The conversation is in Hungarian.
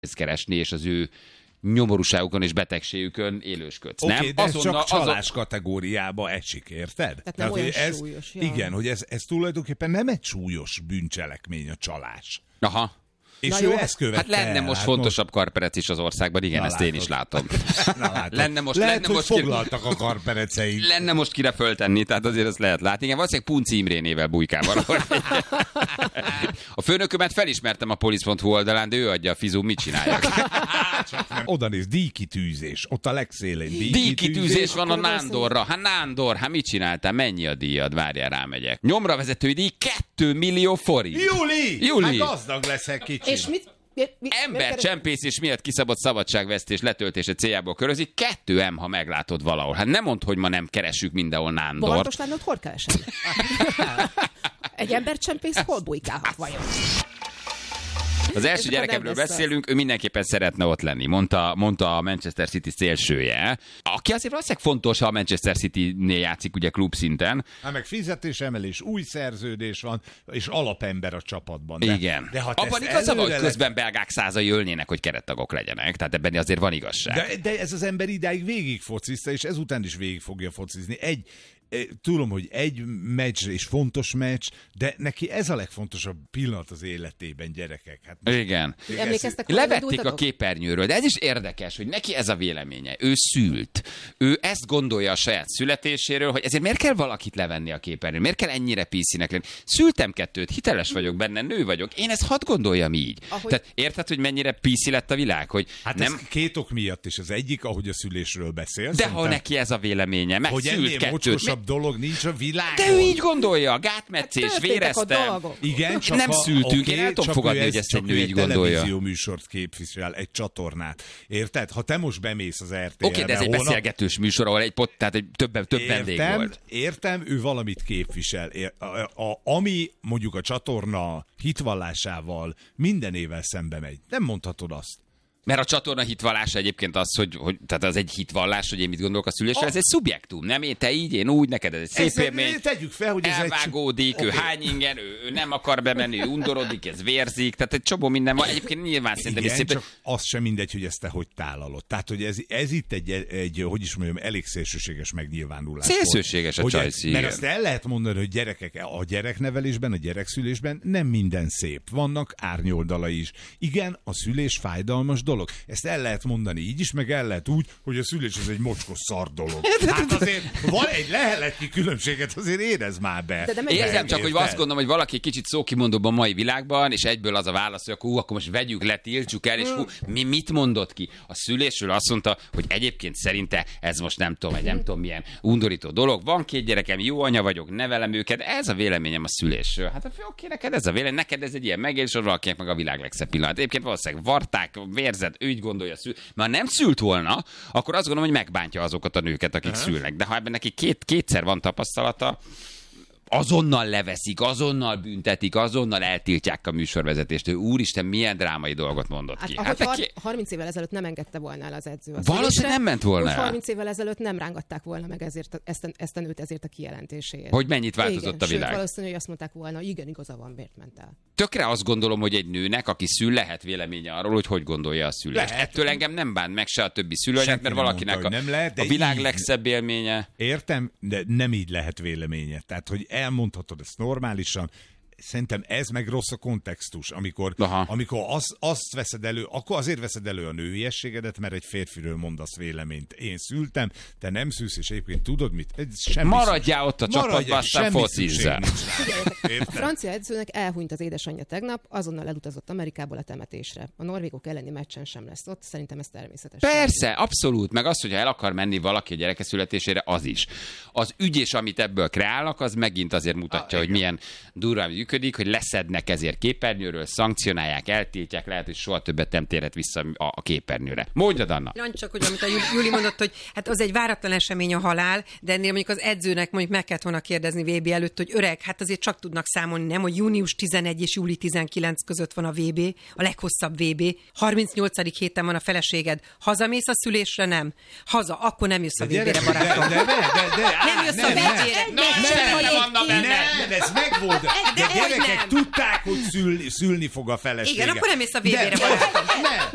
keresni, és az ő nyomorúságukon és betegségükön élősködsz. Oké, nem? de ez csak csalás kategóriába esik, érted? Tehát nem olyan súlyos. Ja. Igen, hogy ez tulajdonképpen nem egy súlyos bűncselekmény a csalás. Aha. És ő ezt követte. Hát lenne most fontosabb karperec is az országban, igen, ezt én is látom. Lehet, hogy foglaltak a karpereceink. Lenne most kire föltenni, tehát azért ezt lehet látni. Igen, valószínűleg Punci Imrénével bujkál valahol. A főnökömet felismertem a police.hu oldalán, de ő adja a fizú, mit csináljak? Oda néz, díjkitűzés. Ott a legszélén díjkitűzés van a Nándorra. Hát Nándor, hát mit csináltál? Mennyi a díjad? Várjál, rámegyek. Nyomra vezetői díj 2 millió forint. Júli! Hát gazdag leszek kicsit. És mit? Embercsempészés miatt kiszabott szabadságvesztés letöltése céljából körözik. 2M, ha meglátod valahol. Hát nem mondd, hogy ma nem keresünk mindenhol Nándort. Balatos Lándort hol keresed? Egy embercsempész hol bujkálhat vajon? Az első gyerekemről beszélünk, ő mindenképpen szeretne ott lenni, mondta a Manchester City szélsője, aki azért valószínűleg fontos, ha a Manchester City-nél játszik ugye klubszinten. Hát meg fizetésemelés, új szerződés van, és alapember a csapatban. Igen. De ha abban igazán, hogy közben belgák százai ölnének, hogy kerettagok legyenek, tehát ebben azért van igazság. De ez az ember idáig végig focizta, és ezután is végig fogja focizni. Tudom, hogy egy meccs és fontos meccs, de neki ez a legfontosabb pillanat az életében, gyerekek. Hát igen. Levették a képernyőről, de ez is érdekes, hogy neki ez a véleménye. Ő szült. Ő ezt gondolja a saját születéséről, hogy ezért miért kell valakit levenni a képernyőről? Miért kell ennyire PC-nek lenni? Szültem 2, hiteles vagyok benne, nő vagyok. Én ezt hadd gondoljam így. Tehát érted, hogy mennyire PC lett a világ? Hogy hát nem... ez 2 ok miatt is. Az egyik, ahogy a szülésről beszélsz. De ha neki ez a véleménye, meg hogy szült 2. dolog nincs a világon. De ő így gondolja, gátmetszés, véreztem. Igen, csak nem szültünk, én el tudom fogadni, hogy ezt egy nő így gondolja. Televízió műsort képvisel, egy csatornát. Érted? Ha te most bemész az RTL-be... Oké, de ez egy beszélgetős műsor, ahol tehát több vendég volt. Értem, ő valamit képvisel. Ami mondjuk a csatorna hitvallásával mindenével szembe megy. Nem mondhatod azt. Mert a csatorna hitvallása egyébként az, hogy tehát az egy hitvallás, hogy én mit gondolok a szülésről, ez egy szubjektum, nem? Te így, én úgy, neked ez egy szép élmény. Tegyük fel, hogy elvágódik, ő hány ingen, ő nem akar bemenni, ő undorodik, ez vérzik, tehát egy csomó minden van. Egyébként nyilván szerintem is szép. Csak az sem mindegy, hogy ezt te hogy tálalod. Tehát, hogy ez itt egy, hogy is mondjam, elég szélsőséges megnyilvánulás. Szélsőséges a csajszí. Mert azt el lehet mondani, hogy gyerekek, a gyereknevelésben, a gyerekszülésben nem minden szép. Vannak árnyoldalai is. Igen, a szülés fájdalmas dolog. Ezt el lehet mondani így is, meg el lehet úgy, hogy a szülés ez egy mocskos szar dolog. Hát azért van egy leheletnyi különbséget, azért érez már be. Érzem csak, hogy azt gondolom, hogy valaki kicsit szókimondóbb a mai világban, és egyből az a válasz, hogy akkor most vegyük le, tiltsuk el, és mi mit mondott ki? A szülésről azt mondta, hogy egyébként szerinte ez most nem tudom milyen undorító dolog. Van 2 gyerekem, jó anya vagyok, nevelem őket, ez a véleményem a szülésről. Hát oké, neked ez a vélemény, neked ez egy ilyen megélés, valakinek meg a világ legszebb pillanat. Egyébként valószínűleg varták, vérzett, ő így gondolja, mert nem szült volna, akkor azt gondolom, hogy megbántja azokat a nőket, akik szülnek. De ha ebben neki kétszer van tapasztalata, azonnal leveszik, azonnal büntetik, azonnal eltiltják a műsorvezetést. Ő úristen, milyen drámai dolgot mondott ki. Hát 30 évvel ezelőtt nem engedte volna el az edző. Valószínűleg nem ment volna el. 30 évvel ezelőtt nem rángatták volna meg ezt a nőt ezért a kijelentéséért. Hogy mennyit változott igen, a világ. Sőt, valószínű, hogy azt mondták volna, igen, igaza van, miért ment el. Tökre azt gondolom, hogy egy nőnek, aki szül, lehet véleménye arról, hogy gondolja a szülést. Ettől engem nem bánt meg se a többi szülőnek, mert valakinek a világ legszebb élménye. Értem, de nem így lehet véleménye. Tehát, hogy elmondhatod ezt normálisan, szerintem ez meg rossz a kontextus, amikor azt veszed elő, akkor azért veszed elő a nőiességedet, mert egy férfiről mondasz véleményt. Én szültem, te nem szülsz, és egyébként tudod mit? Maradjál ott a csapatban, aztán focizzál. A francia edzőnek elhunyt az édesanyja tegnap, azonnal elutazott Amerikából a temetésre. A norvégok elleni meccsen sem lesz ott, szerintem ez természetes. Persze, abszolút, meg az, hogyha el akar menni valaki a gyereke születésére, az is. Az ügyés, amit ebből kreálnak, az megint azért mutatja, hogy milyen durván működik, hogy leszednek ezért képernyőről, szankcionálják, eltiltják, lehet, hogy soha többet nem térhet vissza a képernyőre. Mondjad, Anna! Csak, hogy amit a Júli mondott, hogy hát az egy váratlan esemény a halál, de ennél mondjuk az edzőnek mondjuk meg kellett volna kérdezni VB előtt, hogy öreg, hát azért csak tudnak számolni, nem, hogy június 11 és júli 19 között van a VB, a leghosszabb VB, 38. héten van a feleséged. Hazamész a szülésre? Nem. Haza, akkor nem jössz a VB-re, barátom. Nem jössz a VB-re. Nem, ez megvolt. De gyerekek tudták, hogy szülni fog a felesége. Igen, akkor nem jössz a VB-re, barátom.